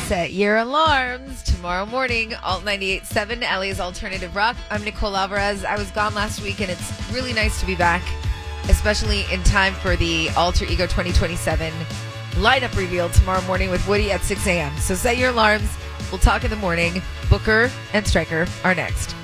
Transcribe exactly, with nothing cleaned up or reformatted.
Set your alarms. Tomorrow morning, Alt ninety-eight point seven, L A's Alternative Rock. I'm Nicole Alvarez. I was gone last week, and it's really nice to be back, especially in time for the Alter Ego twenty twenty-seven lineup reveal tomorrow morning with Woody at six a.m. So set your alarms. We'll talk in the morning. Booker and Stryker are next.